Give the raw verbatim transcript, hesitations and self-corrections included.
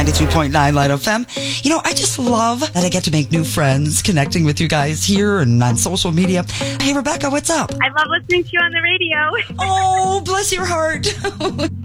ninety-two point nine Light F M. You know, I just love that I get to make new friends connecting with you guys here and on social media. Hey, Rebecca, what's up? I love listening to you on the radio. Oh, bless your heart.